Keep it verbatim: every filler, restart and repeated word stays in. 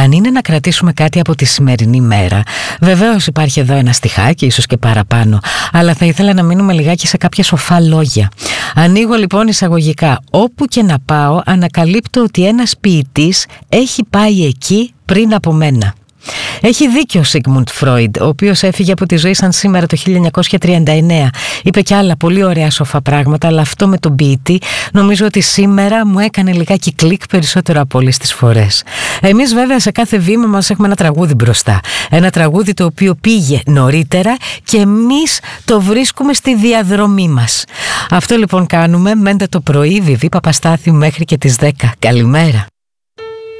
αν είναι να κρατήσουμε κάτι από τη σημερινή μέρα, βεβαίως υπάρχει εδώ ένα στιχάκι, ίσως και παραπάνω, αλλά θα ήθελα να μείνουμε λιγάκι σε κάποια σοφά λόγια. Ανοίγω λοιπόν εισαγωγικά. Όπου και να πάω, ανακαλύπτω ότι ένας ποιητής έχει πάει εκεί πριν από μένα. Έχει δίκιο ο Σίγμουντ Φρόιντ, ο οποίος έφυγε από τη ζωή σαν σήμερα το χίλια εννιακόσια τριάντα εννέα. Είπε και άλλα πολύ ωραία σοφά πράγματα, αλλά αυτό με τον ποιητή νομίζω ότι σήμερα μου έκανε λιγάκι κλικ περισσότερο από όλες τις φορές. Εμείς βέβαια σε κάθε βήμα μας έχουμε ένα τραγούδι μπροστά. Ένα τραγούδι το οποίο πήγε νωρίτερα και εμείς το βρίσκουμε στη διαδρομή μας. Αυτό λοιπόν κάνουμε. Μέντε το πρωί, Βιβί Παπαστάθη, μέχρι και τις δέκα. Καλημέρα.